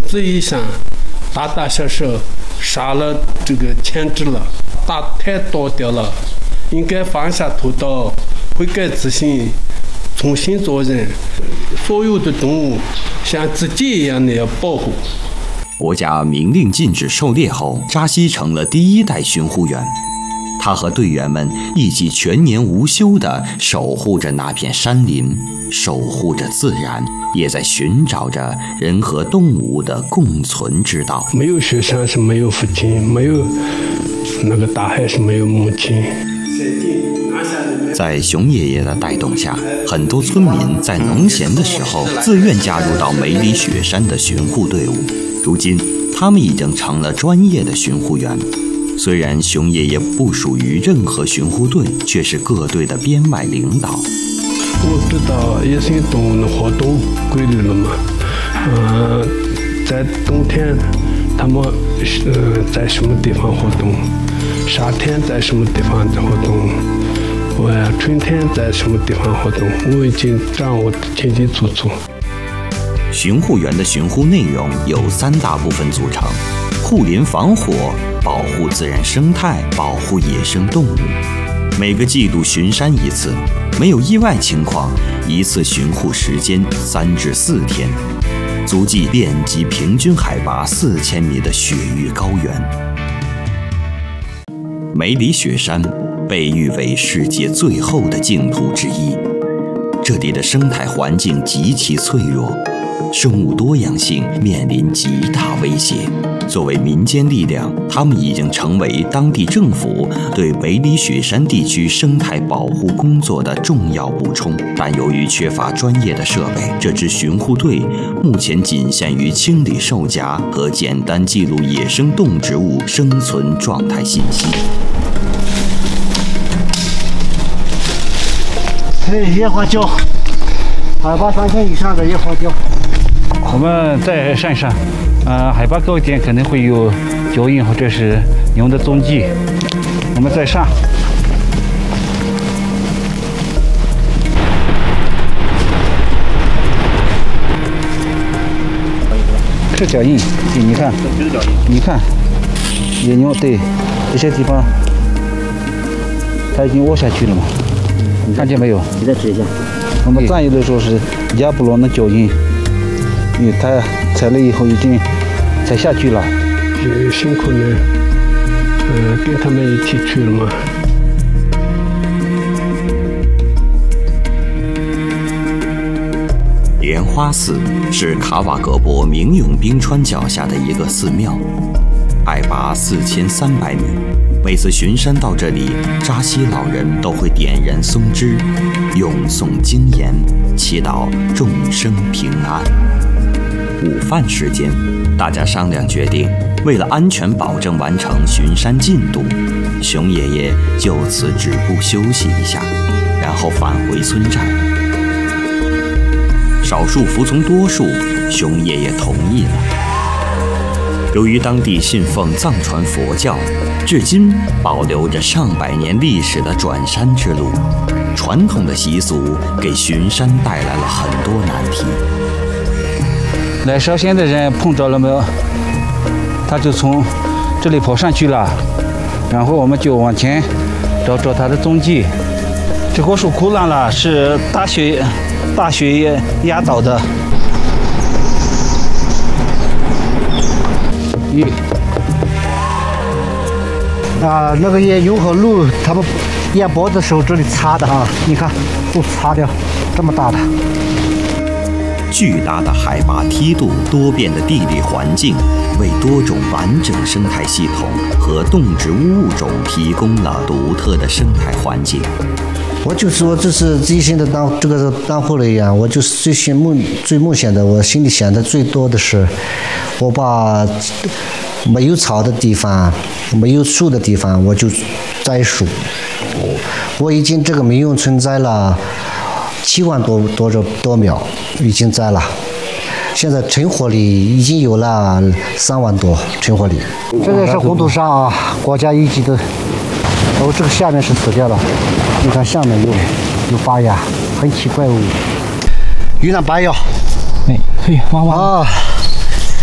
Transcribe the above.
这一项大大小小杀了这个牵制了，打太多掉了，应该放下屠刀，悔改自新，重新做人。所有的动物像自己一样的要保护。 国家明令禁止狩猎后，扎西成了第一代巡护员。他和队员们一起全年无休地守护着那片山林，守护着自然，也在寻找着人和动物的共存之道。 没有雪山是没有父亲，没有那个大海是没有母亲。 在熊爷爷的带动下，很多村民在农闲的时候自愿加入到梅里雪山的巡护队伍。如今，他们已经成了专业的巡护员。虽然熊爷爷不属于任何巡护队，却是各队的编外领导。 我知道野生动物的活动规律了嘛，在冬天他们在什么地方活动，夏天在什么地方活动，春天在什么地方活动，我已经掌握得清清楚楚。 巡护员的巡护内容有3大部分组成：护林防火、保护自然生态、保护野生动物。每个季度巡山一次，没有意外情况，一次巡护时间3至4天，足迹遍及平均海拔4000米的雪域高原。梅里雪山被誉为世界最后的净土之一，这里的生态环境极其脆弱，生物多样性面临极大威胁。作为民间力量，他们已经成为当地政府对梅里雪山地区生态保护工作的重要补充。但由于缺乏专业的设备，这支巡护队目前仅限于清理兽夹和简单记录野生动植物生存状态信息。 野花椒，海拔3000以上的野花椒。 我们在山上，海拔高一点可能会有脚印或者是牛的踪迹。我们在上，是脚印，你看，你看，野牛对这些地方，它已经窝下去了嘛，你看见没有？ 你再指一下。 我们战友的时候是亚布罗的脚印。因为他踩了以后已经踩下去了， 辛苦呢，跟他们一起去了嘛。 莲花寺是卡瓦格博明永冰川脚下的一个寺庙，海拔4300米。每次巡山到这里，扎西老人都会点燃松枝，咏诵经言，祈祷众生平安。午饭时间，大家商量决定，为了安全保证完成巡山进度，熊爷爷就此止步休息一下，然后返回村寨。少数服从多数，熊爷爷同意了。由于当地信奉藏传佛教，至今保留着上百年历史的转山之路，传统的习俗给巡山带来了很多难题。 来烧香的人碰着了没有？他就从这里跑上去了，然后我们就往前找他的踪迹。这棵树枯烂了，是大雪压倒的。 那个野牛和鹿，他们压脖子的时候这里擦的哈，你看都擦掉，这么大的。 巨大的海拔梯度、多变的地理环境，为多种完整生态系统和动植物物种提供了独特的生态环境。 我就说这是一心的当护理员，我就是最梦想的，我心里想的最多的是，我把没有草的地方、没有树的地方，我就栽树。我已经这个民用村栽了7万多苗，已经栽了。现在成活率已经有了3万多成活率。这个是红土沙啊，国家一级的。这个下面是死掉了，你看下面有拔芽，很奇怪哦。云南白药， 嘿，汪汪啊。